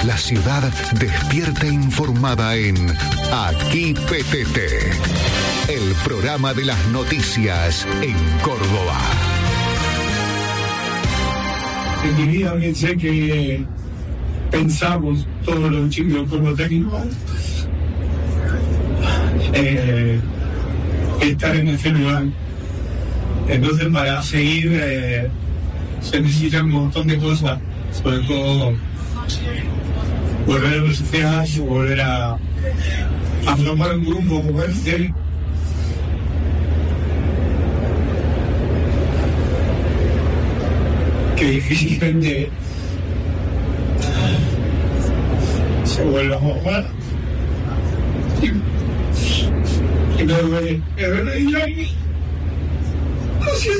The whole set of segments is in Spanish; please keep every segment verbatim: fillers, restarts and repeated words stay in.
La ciudad despierta informada en Aquí P T T, el programa de las noticias en Córdoba. En mi vida pensé que pensamos todos los chicos como técnicos eh, estar en ese lugar. Entonces para seguir eh, se necesitan un montón de cosas, sobre todo volver a los sociedades, volver a, a formar un grupo como este. Que difícilmente se vuelva a jugar. Y me duele, me duele ir ahí. No sé.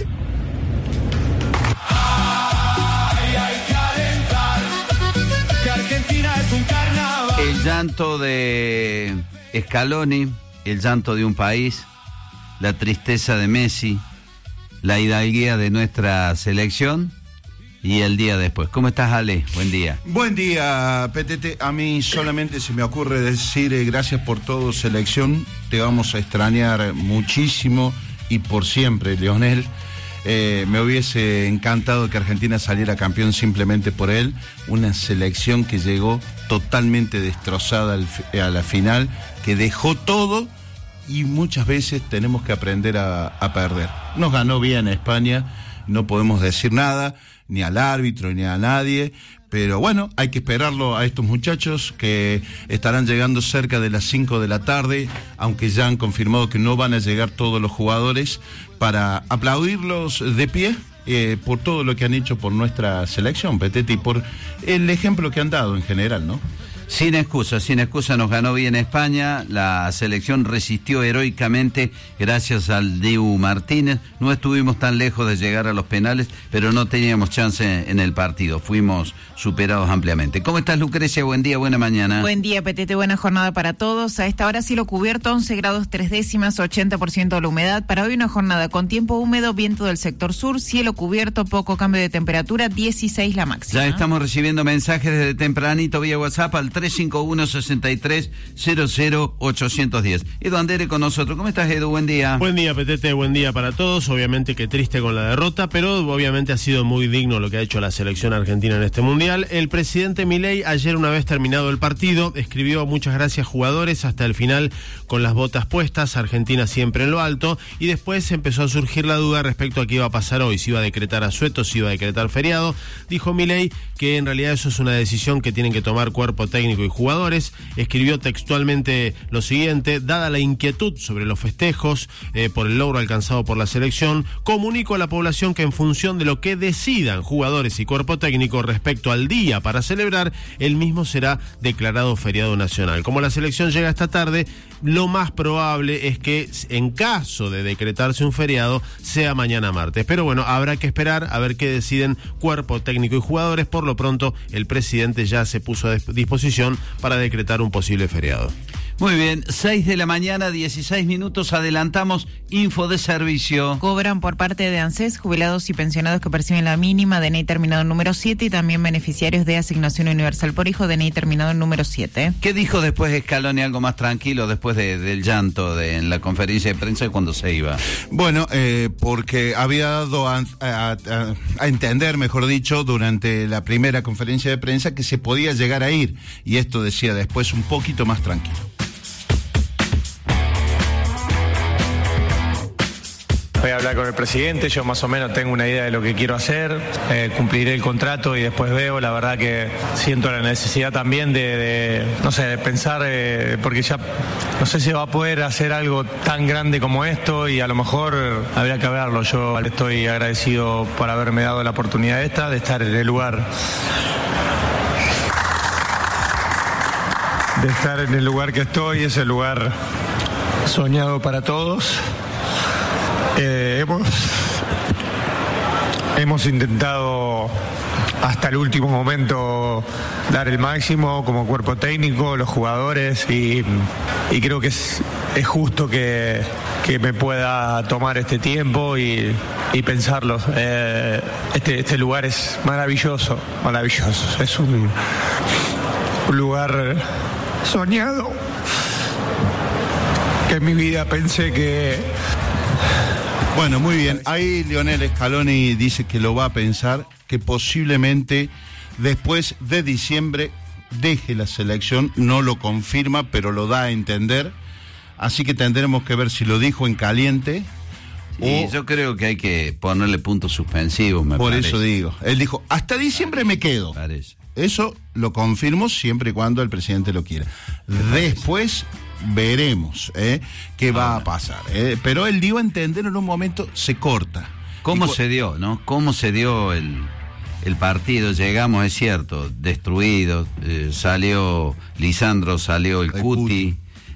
Ay, hay que alentar, que Argentina es un carnaval. El llanto de Scaloni, el llanto de un país, la tristeza de Messi, la hidalguía de nuestra selección. Y el día después. ¿Cómo estás, Ale? Buen día. Buen día, P T T. A mí solamente se me ocurre decir eh, gracias por todo, selección. Te vamos a extrañar muchísimo y por siempre, Lionel. Eh, me hubiese encantado que Argentina saliera campeón simplemente por él. Una selección que llegó totalmente destrozada al, a la final, que dejó todo y muchas veces tenemos que aprender a, a perder. Nos ganó bien España, no podemos decir nada, ni al árbitro, ni a nadie, pero bueno, hay que esperarlo a estos muchachos que estarán llegando cerca de las cinco de la tarde, aunque ya han confirmado que no van a llegar todos los jugadores, para aplaudirlos de pie eh, por todo lo que han hecho por nuestra selección, Petete, y por el ejemplo que han dado en general, ¿no? Sin excusa, sin excusa, nos ganó bien España, la selección resistió heroicamente gracias al Dibu Martínez, no estuvimos tan lejos de llegar a los penales, pero no teníamos chance en el partido, fuimos superados ampliamente. ¿Cómo estás, Lucrecia? Buen día, buena mañana. Buen día, Petete, buena jornada para todos. A esta hora cielo cubierto, once grados tres décimas, ochenta por ciento de la humedad. Para hoy una jornada con tiempo húmedo, viento del sector sur, cielo cubierto, poco cambio de temperatura, dieciséis la máxima. Ya estamos recibiendo mensajes desde tempranito vía WhatsApp al tres cinco uno, seis tres, cero cero, ocho uno cero. Edu Andere con nosotros. ¿Cómo estás, Edu? Buen día. Buen día, Petete, buen día para todos. Obviamente que triste con la derrota, pero obviamente ha sido muy digno lo que ha hecho la selección argentina en este mundial. El presidente Milei, ayer una vez terminado el partido, escribió muchas gracias jugadores hasta el final con las botas puestas, Argentina siempre en lo alto, y después empezó a surgir la duda respecto a qué iba a pasar hoy, si iba a decretar asueto, si iba a decretar feriado. Dijo Milei que en realidad eso es una decisión que tienen que tomar cuerpo técnico y jugadores. Escribió textualmente lo siguiente: dada la inquietud sobre los festejos eh, por el logro alcanzado por la selección, comunico a la población que en función de lo que decidan jugadores y cuerpo técnico respecto al día para celebrar, el mismo será declarado feriado nacional. Como la selección llega esta tarde, lo más probable es que en caso de decretarse un feriado sea mañana martes, pero bueno, habrá que esperar a ver qué deciden cuerpo técnico y jugadores. Por lo pronto el presidente ya se puso a disposición para decretar un posible feriado. Muy bien, seis de la mañana, dieciséis minutos, adelantamos info de servicio. Cobran por parte de ANSES jubilados y pensionados que perciben la mínima, D N I terminado en número siete, y también beneficiarios de asignación universal por hijo, D N I terminado en número siete. ¿Qué dijo después Scaloni, algo más tranquilo, después de, del llanto de, en la conferencia de prensa cuando se iba? Bueno, eh, porque había dado a, a, a, a entender, mejor dicho, durante la primera conferencia de prensa que se podía llegar a ir, y esto decía después un poquito más tranquilo. Voy a hablar con el presidente, yo más o menos tengo una idea de lo que quiero hacer, eh, cumpliré el contrato y después veo. La verdad que siento la necesidad también de, de no sé, de pensar, eh, porque ya no sé si va a poder hacer algo tan grande como esto y a lo mejor habría que verlo. Yo estoy agradecido por haberme dado la oportunidad esta, de estar en el lugar, de estar en el lugar que estoy, ese lugar soñado para todos. Eh, hemos, hemos intentado hasta el último momento dar el máximo como cuerpo técnico, los jugadores, y, y creo que es, es justo que, que me pueda tomar este tiempo y, y pensarlo. Eh, este, este lugar es maravilloso, maravilloso. Es un, un lugar soñado, que en mi vida pensé que... Bueno, muy bien. Ahí Lionel Scaloni dice que lo va a pensar, que posiblemente después de diciembre deje la selección, no lo confirma, pero lo da a entender. Así que tendremos que ver si lo dijo en caliente. Sí, o... yo creo que hay que ponerle puntos suspensivos, me Por parece. eso digo. Él dijo, hasta diciembre me quedo. Parece. Eso lo confirmo siempre y cuando el presidente lo quiera. Después veremos ¿eh? qué va a pasar. ¿eh? Pero él dio a entender en un momento, se corta. ¿Cómo Y... se dio, no? ¿Cómo se dio el, el partido? Llegamos, es cierto, destruidos. Eh, salió Lisandro, salió el, el Cuti. Cuti.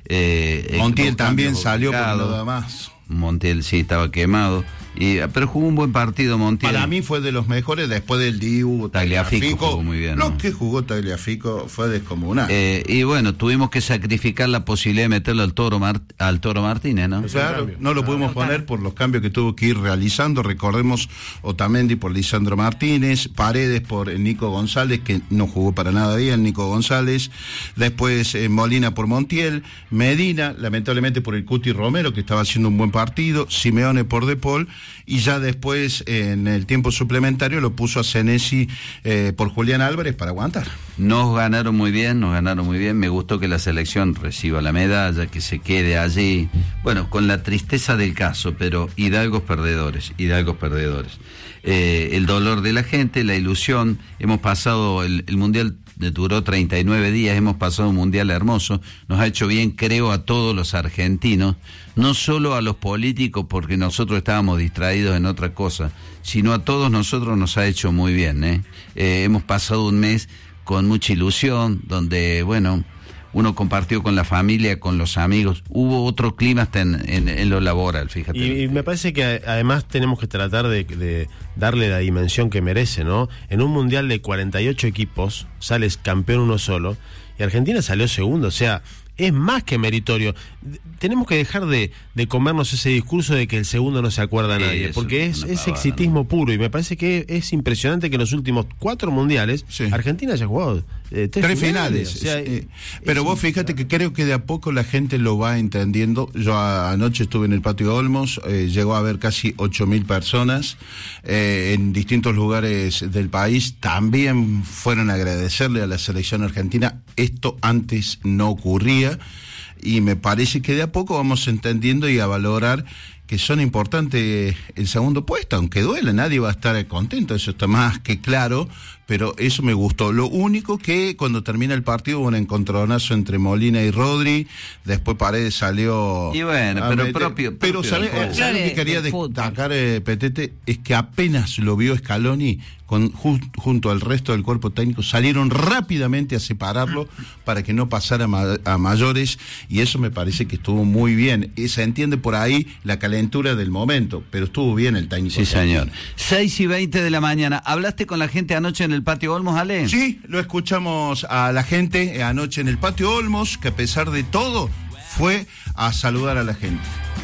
Eh, Montiel también salió, pero nada más. Montiel sí estaba quemado. Y, pero jugó un buen partido Montiel. Para mí fue de los mejores después del Dibu. Tagliafico, Tagliafico jugó muy bien. Lo ¿no? que jugó Tagliafico fue descomunal. Eh, y bueno, tuvimos que sacrificar la posibilidad de meterlo al Toro, Mar al Toro Martínez, ¿no? Claro, no lo pudimos poner por los cambios que tuvo que ir realizando. Recordemos Otamendi por Lisandro Martínez, Paredes por Nico González, que no jugó para nada bien, Nico González. Después eh, Molina por Montiel, Medina, lamentablemente por el Cuti Romero, que estaba haciendo un buen partido, Simeone por De Paul. Y ya después, en el tiempo suplementario, lo puso a Senesi eh, por Julián Álvarez para aguantar. Nos ganaron muy bien, nos ganaron muy bien. Me gustó que la selección reciba la medalla, que se quede allí. Bueno, con la tristeza del caso, pero hidalgos perdedores, hidalgos perdedores. Eh, el dolor de la gente, la ilusión. Hemos pasado el, el Mundial... duró treinta y nueve días, hemos pasado un mundial hermoso, nos ha hecho bien, creo, a todos los argentinos, no solo a los políticos porque nosotros estábamos distraídos en otra cosa, sino a todos nosotros nos ha hecho muy bien, ¿eh? Eh, hemos pasado un mes con mucha ilusión, donde, bueno, uno compartió con la familia, con los amigos, hubo otro clima hasta en, en, en lo laboral, fíjate. Y, y me parece que además tenemos que tratar de, de darle la dimensión que merece, ¿no? En un mundial de cuarenta y ocho equipos, sales campeón uno solo, y Argentina salió segundo, o sea, es más que meritorio. Tenemos que dejar de, de comernos ese discurso de que el segundo no se acuerda a nadie, sí, porque es, es exitismo ¿no? puro, y me parece que es impresionante que en los últimos cuatro mundiales sí. Argentina haya jugado eh, tres, tres finales. finales. O sea, eh, pero vos fíjate que creo que de a poco la gente lo va entendiendo. Yo a, anoche estuve en el Patio Olmos, eh, llegó a haber casi ocho mil personas eh, en distintos lugares del país. También fueron a agradecerle a la selección argentina. Esto antes no ocurría. Y me parece que de a poco vamos entendiendo y a valorar que son importantes el segundo puesto, aunque duele, nadie va a estar contento, eso está más que claro, pero eso me gustó. Lo único que cuando termina el partido hubo un encontronazo entre Molina y Rodri, después Paredes salió... Y bueno, pero meter, propio, Pero propio ¿sabes lo que quería destacar, eh, Petete? Es que apenas lo vio Scaloni, con, ju, junto al resto del cuerpo técnico, salieron rápidamente a separarlo para que no pasara ma a mayores, y eso me parece que estuvo muy bien. Y se entiende por ahí la calentura del momento, pero estuvo bien el técnico. Sí, señor. seis y veinte de la mañana. ¿Hablaste con la gente anoche en el Patio Olmos, Ale? Sí, lo escuchamos a la gente anoche en el Patio Olmos, que a pesar de todo fue a saludar a la gente.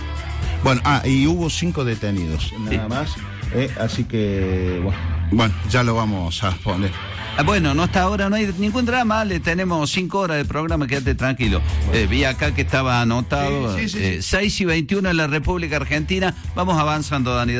Bueno, ah, y hubo cinco detenidos, nada sí. más. Eh, así que, bueno, bueno, ya lo vamos a poner. Ah, bueno, no hasta ahora no hay ningún drama, le tenemos cinco horas de programa, quédate tranquilo. Bueno. Eh, vi acá que estaba anotado, sí, sí, sí, eh, seis y veintiuno en la República Argentina. Vamos avanzando, Dani.